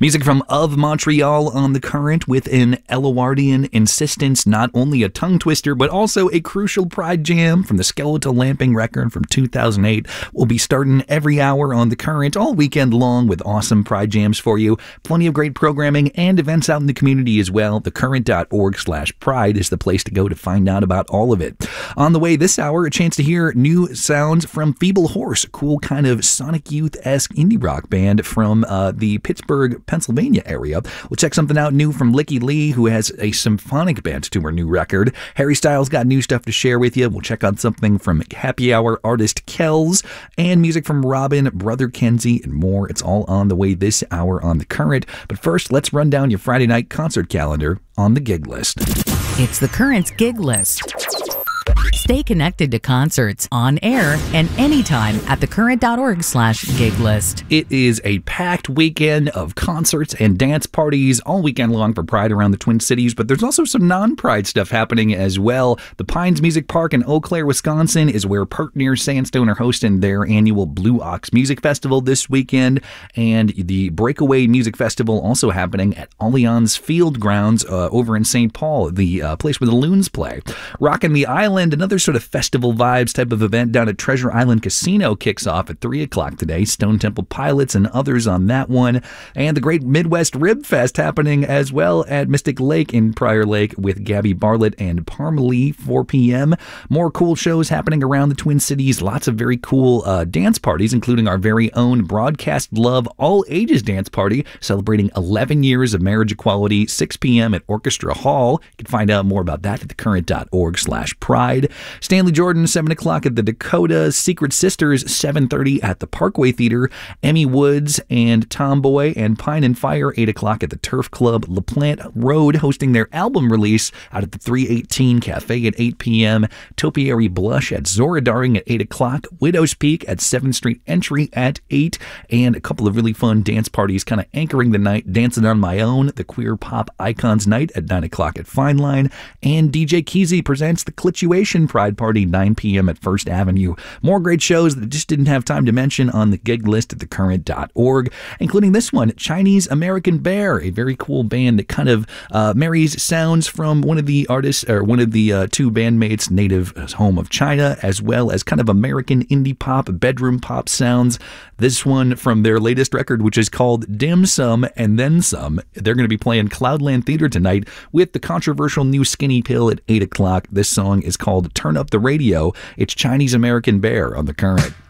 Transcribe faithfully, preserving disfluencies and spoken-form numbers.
Music from Of Montreal on the Current with an Elowardian insistence, not only a tongue twister, but also a crucial pride jam from the Skeletal Lamping record from two thousand eight. We'll be starting every hour on the Current all weekend long with awesome pride jams for you. Plenty of great programming and events out in the community as well. thecurrent.org slash pride is the place to go to find out about all of it. On the way this hour, a chance to hear new sounds from Feeble Horse, a cool kind of Sonic Youth-esque indie rock band from uh, the Pittsburgh, Pennsylvania area. We'll check something out new from Licky Lee, who has a symphonic bent to her new record. Harry Styles got new stuff to share with you. We'll check out something from Happy Hour artist Kells, and music from Robin, Brother Kenzie, and more. It's all on the way this hour on The Current. But first, let's run down your Friday night concert calendar on the gig list. It's The Current's gig list. Stay connected to concerts on air and anytime at thecurrent.org slash gig list. It is a packed weekend of concerts and dance parties all weekend long for Pride around the Twin Cities, but there's also some non-Pride stuff happening as well. The Pines Music Park in Eau Claire, Wisconsin is where Pert Near Sandstone are hosting their annual Blue Ox Music Festival this weekend, and the Breakaway Music Festival also happening at Allianz Field Grounds uh, over in Saint Paul, the uh, place where the Loons play. Rockin' the Island, another sort of festival vibes type of event down at Treasure Island Casino kicks off at three o'clock today. Stone Temple Pilots and others on that one. And the Great Midwest Rib Fest happening as well at Mystic Lake in Prior Lake with Gabby Bartlett and Parmalee, four p.m. More cool shows happening around the Twin Cities. Lots of very cool uh, dance parties, including our very own Broadcast Love All Ages Dance Party, celebrating eleven years of marriage equality, six p.m. at Orchestra Hall. You can find out more about that at thecurrent.org slash pride. Stanley Jordan, seven o'clock at the Dakota. Secret Sisters, seven thirty at the Parkway Theater. Emmy Woods and Tomboy and Pine and Fire, eight o'clock at the Turf Club. LaPlante Road hosting their album release out at the three eighteen Cafe at eight p.m. Topiary Blush at Zora Daring at eight o'clock. Widow's Peak at seventh Street Entry at eight. And a couple of really fun dance parties kind of anchoring the night. Dancing on My Own, the Queer Pop Icons Night at nine o'clock at Fine Line. And D J Keezy presents the Clituation Pride Party, nine p.m. at First Avenue. More great shows that just didn't have time to mention on the gig list at thecurrent dot org, including this one, Chinese American Bear, a very cool band that kind of uh, marries sounds from one of the artists, or one of the uh, two bandmates' native home of China, as well as kind of American indie pop, bedroom pop sounds. This one from their latest record, which is called Dim Sum and Then Some. They're going to be playing Cloudland Theater tonight with the controversial new Skinny Pill at eight o'clock. This song is called Turn Up the Radio. It's Chinese American Bear on The Current.